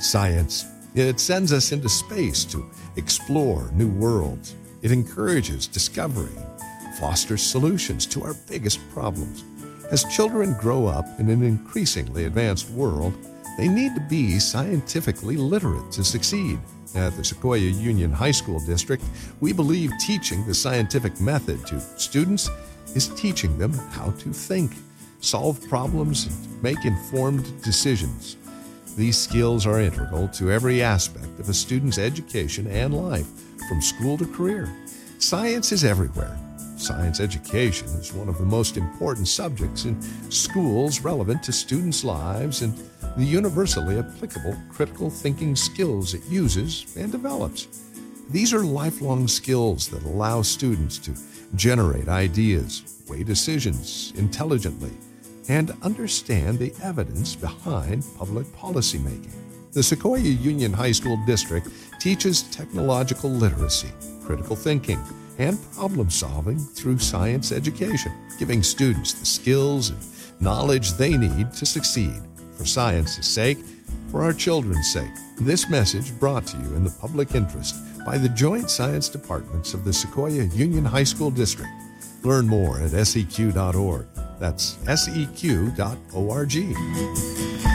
Science. It sends us into space to explore new worlds. It encourages discovery, fosters solutions to our biggest problems. As children grow up in an increasingly advanced world, they need to be scientifically literate to succeed. At the Sequoia Union High School District, we believe teaching the scientific method to students is teaching them how to think, solve problems, and make informed decisions. These skills are integral to every aspect of a student's education and life, from school to career. Science is everywhere. Science education is one of the most important subjects in schools relevant to students' lives and the universally applicable critical thinking skills it uses and develops. These are lifelong skills that allow students to generate ideas, weigh decisions intelligently, and understand the evidence behind public policymaking. The Sequoia Union High School District teaches technological literacy, critical thinking, and problem-solving through science education, giving students the skills and knowledge they need to succeed. For science's sake, for our children's sake. This message brought to you in the public interest by the Joint Science Departments of the Sequoia Union High School District. Learn more at seq.org. That's seq.org.